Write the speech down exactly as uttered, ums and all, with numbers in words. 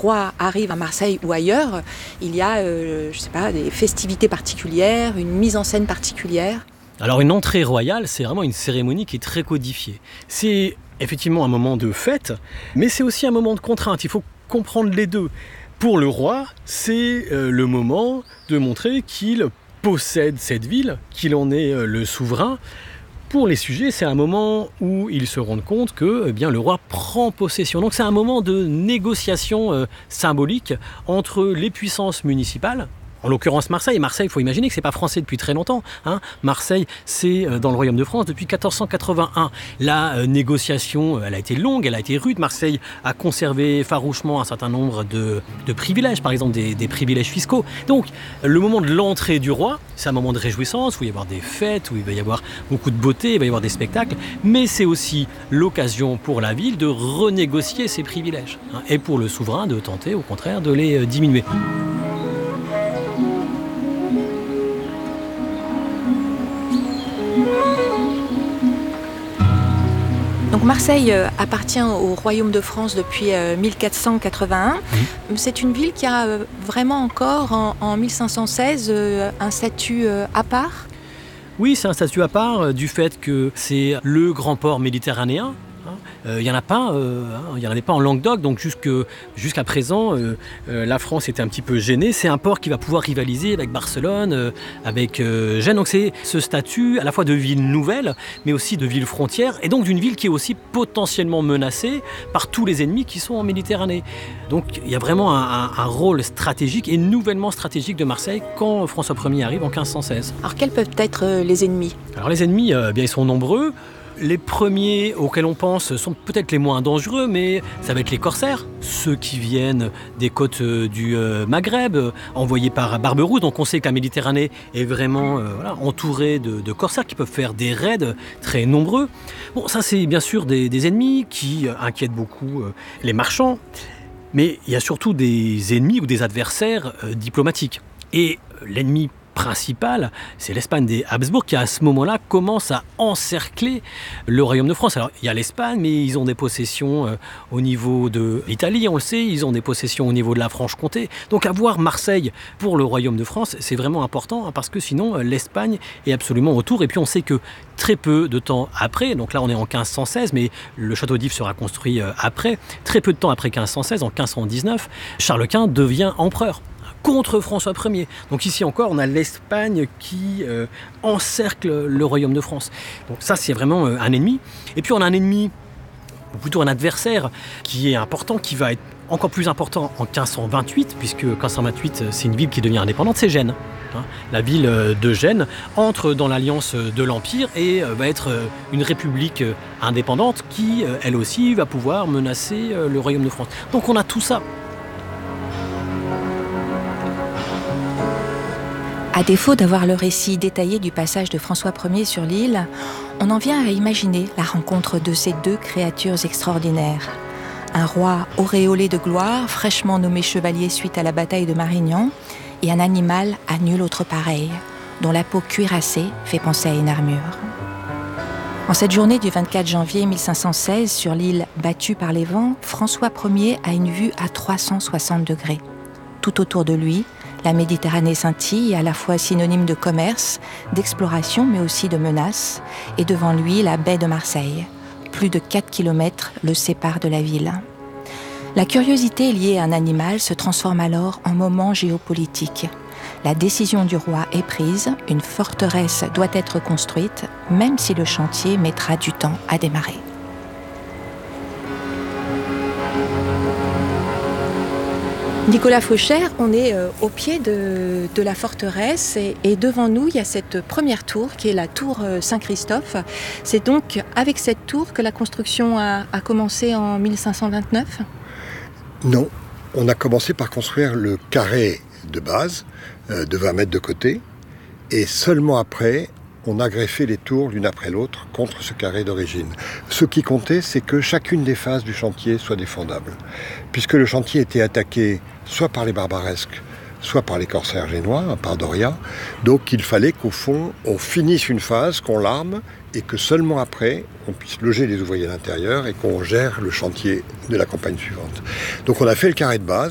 roi arrive à Marseille ou ailleurs, il y a, euh, je sais pas, des festivités particulières, une mise en scène particulière. Alors une entrée royale, c'est vraiment une cérémonie qui est très codifiée. C'est effectivement un moment de fête, mais c'est aussi un moment de contrainte. Il faut comprendre les deux. Pour le roi, c'est euh, le moment de montrer qu'il possède cette ville, qu'il en est euh, le souverain. Pour les sujets, c'est un moment où ils se rendent compte que eh bien, le roi prend possession. Donc c'est un moment de négociation euh, symbolique entre les puissances municipales, en l'occurrence Marseille. Marseille, il faut imaginer que c'est pas français depuis très longtemps. Hein. Marseille, c'est dans le Royaume de France depuis quatorze cent quatre-vingt-un. La euh, négociation, elle a été longue, elle a été rude. Marseille a conservé farouchement un certain nombre de, de privilèges, par exemple des, des privilèges fiscaux. Donc, le moment de l'entrée du roi, c'est un moment de réjouissance, où il va y avoir des fêtes, où il va y avoir beaucoup de beauté, il va y avoir des spectacles, mais c'est aussi l'occasion pour la ville de renégocier ses privilèges. Hein, et pour le souverain de tenter, au contraire, de les euh, diminuer. Donc Marseille euh, appartient au Royaume de France depuis euh, mille quatre cent quatre-vingt-un. Mmh. C'est une ville qui a euh, vraiment encore en, en mille cinq cent seize euh, un statut euh, à part. Oui, c'est un statut à part euh, du fait que c'est le grand port méditerranéen. Il euh, n'y en a pas, euh, il n'y en avait pas en Languedoc, donc jusque, jusqu'à présent, euh, euh, la France était un petit peu gênée. C'est un port qui va pouvoir rivaliser avec Barcelone, euh, avec euh, Gênes. Donc c'est ce statut à la fois de ville nouvelle, mais aussi de ville frontière, et donc d'une ville qui est aussi potentiellement menacée par tous les ennemis qui sont en Méditerranée. Donc il y a vraiment un, un, un rôle stratégique et nouvellement stratégique de Marseille quand François Ier arrive en quinze cent seize. Alors quels peuvent être les ennemis ? Alors les ennemis, euh, bien, ils sont nombreux. Les premiers auxquels on pense sont peut-être les moins dangereux, mais ça va être les corsaires, ceux qui viennent des côtes du Maghreb, envoyés par Barberousse. Donc on sait que la Méditerranée est vraiment euh, voilà, entourée de, de corsaires qui peuvent faire des raids très nombreux. Bon, ça c'est bien sûr des, des ennemis qui inquiètent beaucoup euh, les marchands, mais il y a surtout des ennemis ou des adversaires euh, diplomatiques. Et l'ennemi principal, c'est l'Espagne des Habsbourg qui à ce moment-là commence à encercler le Royaume de France. Alors il y a l'Espagne, mais ils ont des possessions euh, au niveau de l'Italie, on le sait, ils ont des possessions au niveau de la Franche-Comté. Donc avoir Marseille pour le Royaume de France, c'est vraiment important hein, parce que sinon euh, l'Espagne est absolument autour. Et puis on sait que très peu de temps après, donc là on est en quinze cent seize, mais le château d'If sera construit euh, après, très peu de temps après quinze cent seize, en quinze cent dix-neuf, Charles Quint devient empereur contre François Ier. Donc ici encore, on a l'Espagne qui euh, encercle le Royaume de France. Donc ça, c'est vraiment euh, un ennemi. Et puis on a un ennemi, ou plutôt un adversaire, qui est important, qui va être encore plus important en quinze cent vingt-huit, puisque quinze cent vingt-huit, c'est une ville qui devient indépendante, c'est Gênes. Hein. La ville de Gênes entre dans l'alliance de l'Empire et euh, va être euh, une république euh, indépendante qui, euh, elle aussi, va pouvoir menacer euh, le Royaume de France. Donc on a tout ça. À défaut d'avoir le récit détaillé du passage de François Ier sur l'île, on en vient à imaginer la rencontre de ces deux créatures extraordinaires. Un roi auréolé de gloire, fraîchement nommé chevalier suite à la bataille de Marignan, et un animal à nul autre pareil, dont la peau cuirassée fait penser à une armure. En cette journée du vingt-quatre janvier mille cinq cent seize, sur l'île battue par les vents, François Ier a une vue à trois cent soixante degrés. Tout autour de lui, la Méditerranée scintille, à la fois synonyme de commerce, d'exploration, mais aussi de menace, et devant lui, la baie de Marseille. Plus de quatre kilomètres le séparent de la ville. La curiosité liée à un animal se transforme alors en moment géopolitique. La décision du roi est prise, une forteresse doit être construite, même si le chantier mettra du temps à démarrer. Nicolas Fauchère, on est euh, au pied de, de la forteresse et, et devant nous, il y a cette première tour qui est la tour euh, Saint-Christophe. C'est donc avec cette tour que la construction a, a commencé en mille cinq cent vingt-neuf ? Non, on a commencé par construire le carré de base euh, de vingt mètres de côté et seulement après, on a greffé les tours l'une après l'autre contre ce carré d'origine. Ce qui comptait, c'est que chacune des phases du chantier soit défendable. Puisque le chantier était attaqué soit par les barbaresques, soit par les corsaires génois, par Doria. Donc il fallait qu'au fond, on finisse une phase, qu'on l'arme, et que seulement après, on puisse loger les ouvriers à l'intérieur et qu'on gère le chantier de la campagne suivante. Donc on a fait le carré de base,